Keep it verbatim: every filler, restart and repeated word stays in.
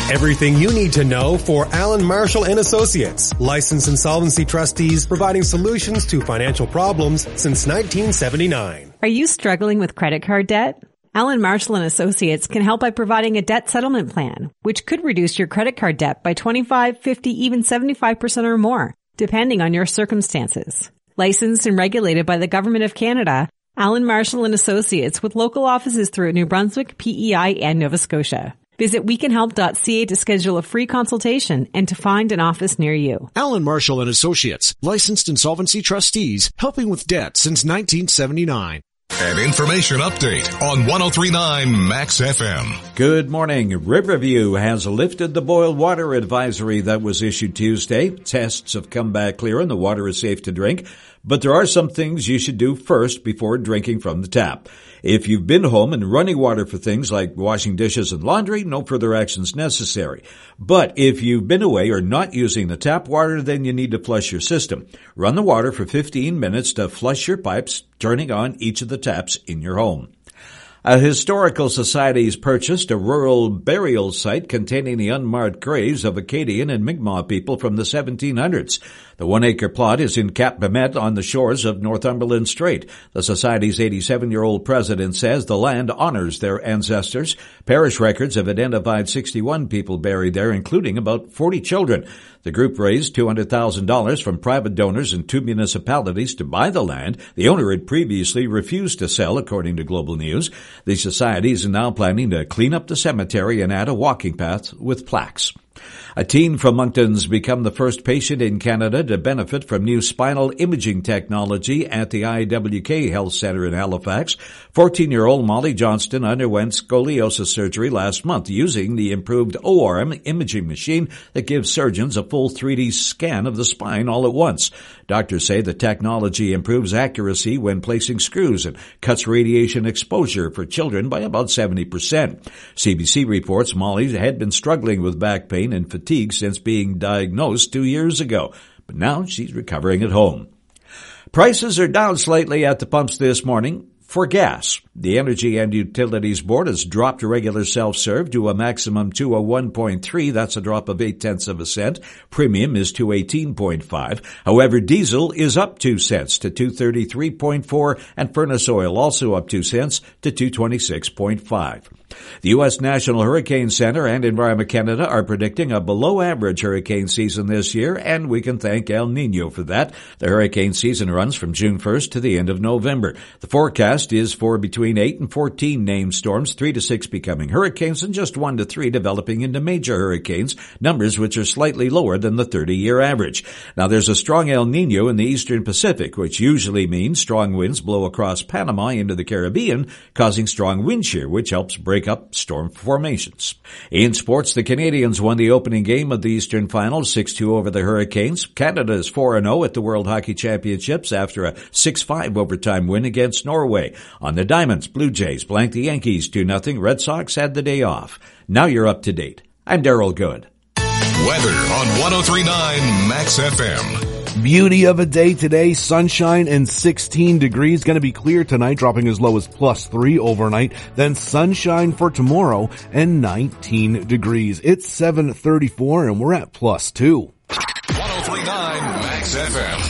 Everything you need to know for Allen Marshall and Associates, licensed insolvency trustees providing solutions to financial problems since nineteen seventy-nine. Are you struggling with credit card debt? Allen Marshall and Associates can help by providing a debt settlement plan, which could reduce your credit card debt by twenty-five, fifty, even seventy-five percent or more, depending on your circumstances. Licensed and regulated by the Government of Canada, Allen Marshall and Associates with local offices throughout New Brunswick, P E I, and Nova Scotia. Visit we can help dot c a to schedule a free consultation and to find an office near you. Allen Marshall and Associates, licensed insolvency trustees, helping with debt since nineteen seventy-nine. An information update on one oh three point nine Max F M. Good morning. Riverview has lifted the boil water advisory that was issued Tuesday. Tests have come back clear and the water is safe to drink. But there are some things you should do first before drinking from the tap. If you've been home and running water for things like washing dishes and laundry, no further actions necessary. But if you've been away or not using the tap water, then you need to flush your system. Run the water for fifteen minutes to flush your pipes, turning on each of the taps in your home. A historical society has purchased a rural burial site containing the unmarked graves of Acadian and Mi'kmaq people from the seventeen hundreds. The one-acre plot is in Cap Bamet on the shores of Northumberland Strait. The Society's eighty-seven-year-old president says the land honors their ancestors. Parish records have identified sixty-one people buried there, including about forty children. The group raised two hundred thousand dollars from private donors in two municipalities to buy the land. The owner had previously refused to sell, according to Global News. The Society is now planning to clean up the cemetery and add a walking path with plaques. A teen from Moncton's become the first patient in Canada to benefit from new spinal imaging technology at the I W K Health Centre in Halifax. fourteen-year-old Molly Johnston underwent scoliosis surgery last month using the improved O R M imaging machine that gives surgeons a full three D scan of the spine all at once. Doctors say the technology improves accuracy when placing screws and cuts radiation exposure for children by about seventy percent. C B C reports Molly had been struggling with back pain and fatigue since being diagnosed two years ago, but now she's recovering at home. Prices are down slightly at the pumps this morning for gas. The Energy and Utilities Board has dropped regular self-serve to a maximum two oh one point three. That's a drop of eight tenths of a cent. Premium is two eighteen point five. However, diesel is up two cents to two thirty-three point four, and furnace oil also up two cents to two twenty-six point five. The U S National Hurricane Center and Environment Canada are predicting a below-average hurricane season this year, and we can thank El Niño for that. The hurricane season runs from June first to the end of November. The forecast is for between eight and fourteen named storms, three to six becoming hurricanes, and just one to three developing into major hurricanes, numbers which are slightly lower than the thirty-year average. Now, there's a strong El Niño in the eastern Pacific, which usually means strong winds blow across Panama into the Caribbean, causing strong wind shear, which helps break up storm formations. In sports, the Canadians won the opening game of the Eastern Finals six two over the Hurricanes. Canada is four and oh at the World Hockey Championships after a six five overtime win against Norway. On the Diamonds, Blue Jays blanked the Yankees two nothing. Red Sox had the day off. Now you're up to date. I'm Daryl Good. Weather on one oh three point nine Max F M. Beauty of a day today, sunshine and sixteen degrees. Going to be clear tonight, dropping as low as plus three overnight. Then sunshine for tomorrow and nineteen degrees. It's seven thirty-four and we're at plus two. one oh three point nine Max F M.